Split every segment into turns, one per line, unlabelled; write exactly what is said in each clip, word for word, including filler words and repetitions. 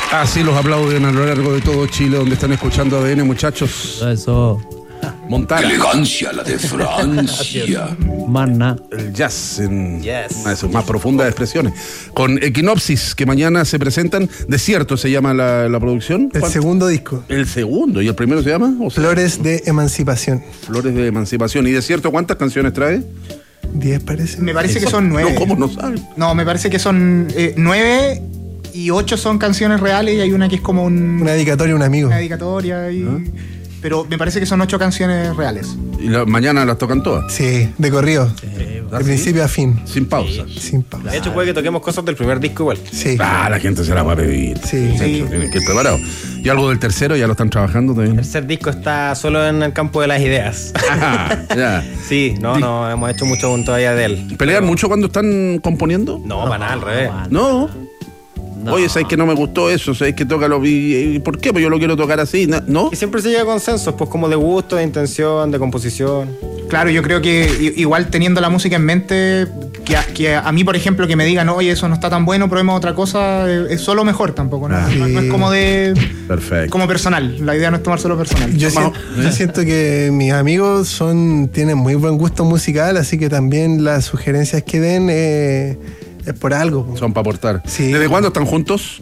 Así los aplauden a lo largo de todo Chile, donde están escuchando A D N, muchachos.
Eso.
Montana.
Elegancia, la de Francia.
Mana.
El jazz en
Yes.
una de sus más profundas expresiones. Con Equinopsis, que mañana se presentan. Desierto se llama la, la producción.
El
¿Cuánto?
segundo disco.
El segundo. ¿Y el primero se llama? ¿O sea,
Flores de Emancipación.
Flores de Emancipación. ¿Y Desierto cuántas canciones trae?
Diez parece.
Me parece que son nueve.
No, ¿cómo no saben?
No, me parece que son eh, nueve y ocho son canciones reales y hay una que es como un,
Una dedicatoria a un amigo.
una dedicatoria. Y, pero me parece que son ocho canciones reales.
¿Y la, mañana las tocan todas?
Sí, de corrido. De principio a fin.
Sin pausa.
Sin pausa.
De hecho, puede que toquemos cosas del primer disco igual.
Sí.
Ah, la gente se la va a pedir.
Sí.
Sí. Tienen que ir preparados. ¿Y algo del tercero? ¿Ya lo están trabajando también?
El tercer disco está solo en el campo de las ideas.
Ah, ya.
Sí, no, no hemos hecho mucho aún todavía de él.
¿Pelean mucho cuando están componiendo?
No, para nada, al revés.
No.
No.
Oye, ¿sabes que no me gustó eso? ¿Sabes que tócalo? ¿Y, y por qué? Pues yo lo quiero tocar así. Na- ¿No?
Y siempre se llega a consensos, pues como de gusto, de intención, de composición.
Claro, yo creo que i- igual teniendo la música en mente, que a, que a mí, por ejemplo, que me digan, oye, eso no está tan bueno, probemos otra cosa, eh, es solo mejor tampoco, ¿no?
Ah.
No, no es como de
Perfecto.
como personal. La idea no es tomárselo personal.
Yo,
Más-
sien- yo siento que mis amigos son tienen muy buen gusto musical, así que también las sugerencias que den eh, es por algo. po.
Son para aportar.
Sí.
¿Desde cuándo están juntos?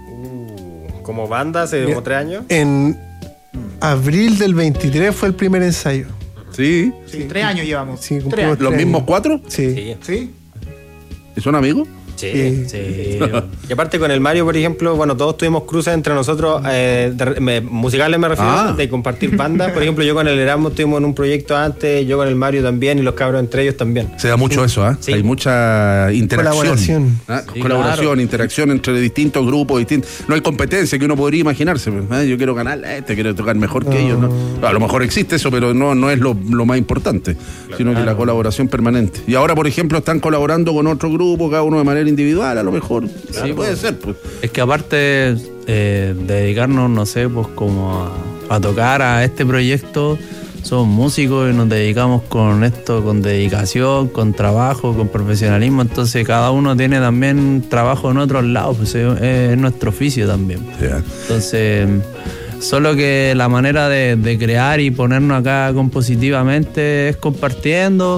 Como banda hace como tres años.
En abril del veintitrés fue el primer ensayo.
Sí.
Sí, tres años llevamos.
Sí,
tres
cumplimos
años.
¿Los
tres
mismos
años.
cuatro?
Sí.
Sí.
¿Sí?
¿Y son amigos?
Sí,
Sí.
sí. Y aparte con el Mario, por ejemplo, bueno, todos tuvimos cruces entre nosotros, eh, de- me- musicales me refiero,
Ah.
de compartir bandas. Por ejemplo, yo con el Erasmus estuvimos en un proyecto antes, yo con el Mario también y los cabros entre ellos también.
Se da mucho eso, ¿ah?
Sí.
Hay mucha interacción.
Colaboración.
¿Ah?
Sí,
Colaboración,
claro.
interacción entre distintos grupos, distintos. No hay competencia que uno podría imaginarse. pues, ¿ah? Yo quiero ganar, a este quiero tocar mejor que
No.
ellos. ¿no? A lo mejor existe eso, pero no, no es lo, lo más importante, sino que la colaboración permanente. Y ahora, por ejemplo, están colaborando con otro grupo, cada uno de manera individual, a lo mejor. Sí, puede ser. Pues.
Es que aparte eh, de dedicarnos, no sé, pues como a, a tocar a este proyecto, somos músicos y nos dedicamos con esto, con dedicación, con trabajo, con profesionalismo. Entonces cada uno tiene también trabajo en otros lados, pues es, es nuestro oficio también.
Ya.
Entonces, solo que la manera de, de crear y ponernos acá compositivamente es compartiendo.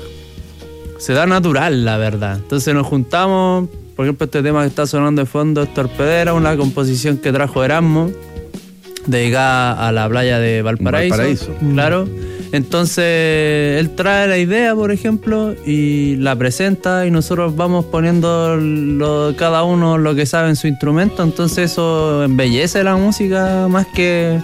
Se da natural, la verdad. Entonces nos juntamos, por ejemplo, este tema que está sonando de fondo es Torpedera, una composición que trajo Erasmo, dedicada a la playa de Valparaíso.
Valparaíso.
Claro. Entonces, él trae la idea, por ejemplo, y la presenta y nosotros vamos poniendo lo- cada uno lo que sabe en su instrumento. Entonces eso embellece la música más que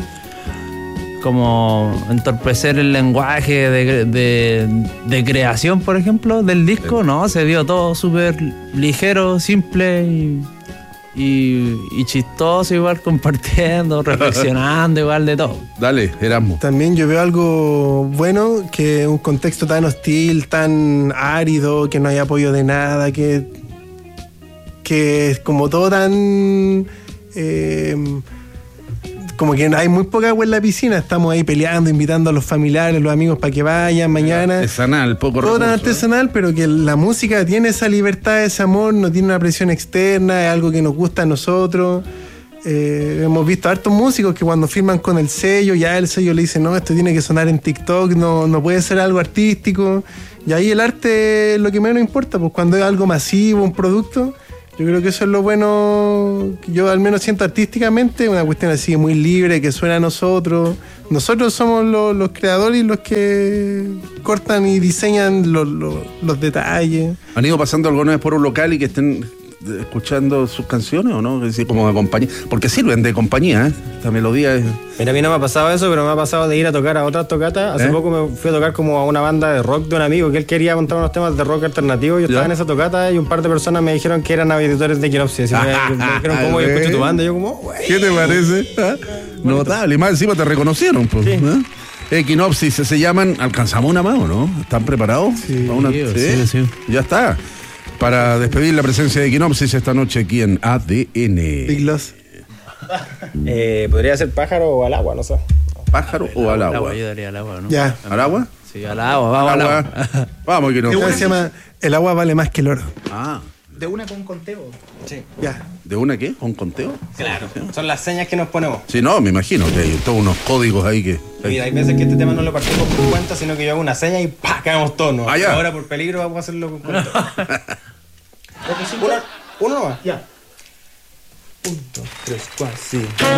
como entorpecer el lenguaje de, de, de creación, por ejemplo, del disco. No, se dio todo súper ligero, simple y, y, y chistoso, igual compartiendo, reflexionando, igual de todo.
Dale, Erasmo.
También yo veo algo bueno, que un contexto tan hostil, tan árido, que no hay apoyo de nada, que, que es como todo tan... eh, como que hay muy poca agua en la piscina, estamos ahí peleando, invitando a los familiares, los amigos para que vayan mañana.
Artesanal, poco
Todo tan
recurso, ¿eh?
artesanal, pero que la música tiene esa libertad, ese amor, no tiene una presión externa, es algo que nos gusta a nosotros. Eh, hemos visto hartos músicos que cuando firman con el sello, ya el sello le dice, no, esto tiene que sonar en TikTok, no, no puede ser algo artístico. Y ahí el arte es lo que menos importa, pues cuando es algo masivo, un producto, yo creo que eso es lo bueno, que yo al menos siento artísticamente, una cuestión así muy libre, que suena a nosotros. Nosotros somos los, los creadores y los que cortan y diseñan los, los, los detalles.
¿Han ido pasando alguna vez por un local y que estén escuchando sus canciones o no? Es decir, como de compañía. Porque sirven de compañía, ¿eh? Esta melodía es...
Mira, a mí no me ha pasado eso, pero me ha pasado de ir a tocar a otras tocatas. Hace
¿Eh?
poco me fui a tocar como a una banda de rock de un amigo que él quería montar unos temas de rock alternativo. Yo
¿Ya?
estaba en esa tocata y un par de personas me dijeron que eran auditores de Equinopsis. Y me, me dijeron, ¿cómo yo escucho tu banda? Y yo como, güey.
¿Qué te parece? ¿Ah? Notable. Y más encima te reconocieron, pues.
Sí.
¿eh? Equinopsis se llaman. ¿Alcanzamos una más o no? ¿Están preparados?
Sí.
¿Para una-
Sí, sí, sí.
Ya está. Para despedir la presencia de Equinopsis esta noche aquí en A D
Big
N.
Loss.
Eh, podría ser pájaro o al agua, no sé.
¿Pájaro o al agua?
Yo daría al agua, ¿no?
Ya.
¿Al agua?
Sí, al agua, vamos
Al
al
agua.
agua.
Vamos,
¿Cómo
Equinopsis.
se llama? El agua vale más que el oro.
Ah.
De una con conteo.
Sí.
Ya.
¿De una qué? ¿Un conteo?
Claro. Son las señas que nos ponemos.
Sí, no, me imagino que hay todos unos códigos ahí que...
Mira, hay veces que este tema no lo partimos por cuenta, sino que yo hago una seña y ¡pah! Caemos todos. ¿No?
Ah, ya.
Ahora por peligro vamos a hacerlo con cuenta. uno, uno nomás.
Ya.
Un, dos, tres, cuatro, cinco.